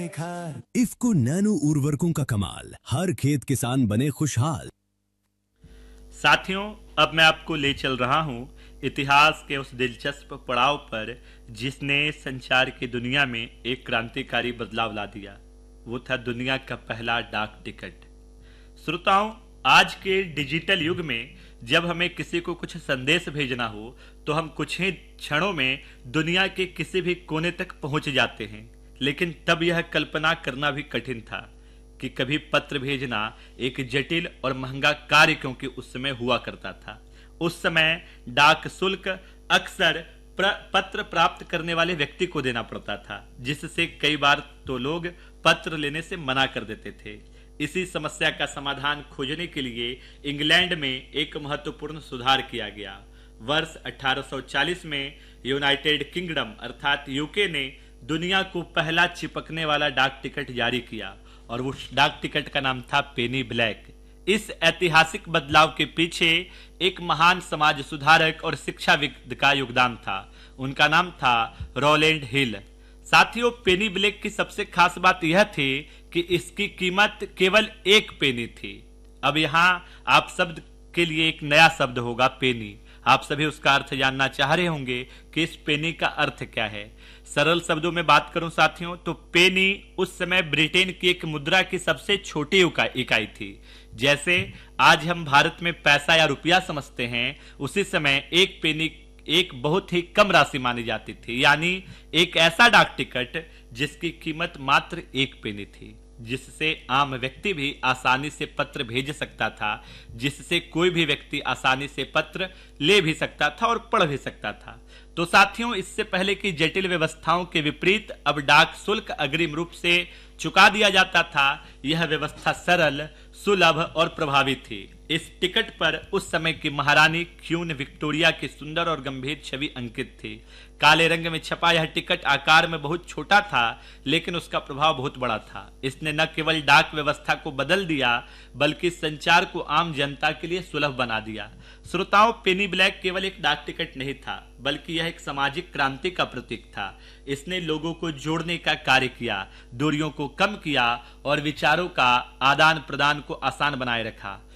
निखार। इफ्को नैनो उर्वरकों का कमाल, हर खेत किसान बने खुशहाल। साथियों, अब मैं आपको ले चल रहा हूं इतिहास के उस दिलचस्प पड़ाव पर जिसने संचार की दुनिया में एक क्रांतिकारी बदलाव ला दिया। वो था दुनिया का पहला डाक टिकट। श्रोताओं, आज के डिजिटल युग में जब हमें किसी को कुछ संदेश भेजना हो तो हम कुछ ही क्षणों में दुनिया के किसी भी कोने तक पहुंच जाते हैं। लेकिन तब यह कल्पना करना भी कठिन था कि कभी पत्र भेजना एक जटिल और महंगा कार्य क्योंकि उस समय हुआ करता था। उस समय डाक शुल्क अक्सर पत्र प्राप्त करने वाले व्यक्ति को देना पड़ता था, जिससे कई बार तो लोग पत्र लेने से मना कर देते थे। इसी समस्या का समाधान खोजने के लिए इंग्लैंड में एक महत्वपूर्ण सुधार किया गया। वर्ष 1840 में यूनाइटेड किंगडम अर्थात यूके ने दुनिया को पहला चिपकने वाला डाक टिकट जारी किया और उस डाक टिकट का नाम था पेनी ब्लैक। इस ऐतिहासिक बदलाव के पीछे एक महान समाज सुधारक और शिक्षाविद का योगदान था। उनका नाम था रोलैंड हिल। साथियों, पेनी ब्लैक की सबसे खास बात यह थी कि इसकी कीमत केवल 1 पेनी थी। अब यहाँ आप शब्द के लिए एक नया शब्द होगा, पेनी। आप सभी उसका अर्थ जानना चाह रहे होंगे कि इस पेनी का अर्थ क्या है। सरल शब्दों में बात करूं साथियों, तो पेनी उस समय ब्रिटेन की एक मुद्रा की सबसे छोटी इकाई थी। जैसे आज हम भारत में पैसा या रुपया समझते हैं, उसी समय एक पेनी एक बहुत ही कम राशि मानी जाती थी। यानी एक ऐसा डाक टिकट जिसकी कीमत मात्र 1 पेनी थी, जिससे आम व्यक्ति भी आसानी से पत्र भेज सकता था, जिससे कोई भी व्यक्ति आसानी से पत्र ले भी सकता था और पढ़ भी सकता था। तो साथियों, इससे पहले की जटिल व्यवस्थाओं के विपरीत अब डाक शुल्क अग्रिम रूप से चुका दिया जाता था। यह व्यवस्था सरल, सुलभ और प्रभावी थी। इस टिकट पर उस समय की महारानी क्वीन विक्टोरिया की सुंदर और गंभीर छवि अंकित थी। काले रंग में छपा यह टिकट आकार में बहुत छोटा था, लेकिन उसका प्रभाव बहुत बड़ा था। इसने न केवल डाक व्यवस्था को बदल दिया, बल्कि संचार को आम जनता के लिए सुलभ बना दिया। श्रोताओं, पेनी ब्लैक केवल एक डाक टिकट नहीं था, बल्कि यह एक सामाजिक क्रांति का प्रतीक था। इसने लोगों को जोड़ने का कार्य किया, दूरियों को कम किया और विचारों का आदान प्रदान को आसान बनाए रखा।